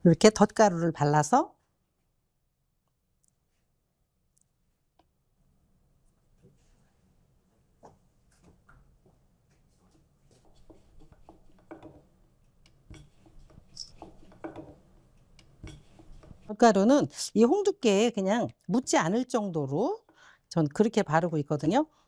이렇게 덧가루를 발라서 덧가루는 이 홍두깨에 그냥 묻지 않을 정도로 전 그렇게 바르고 있거든요.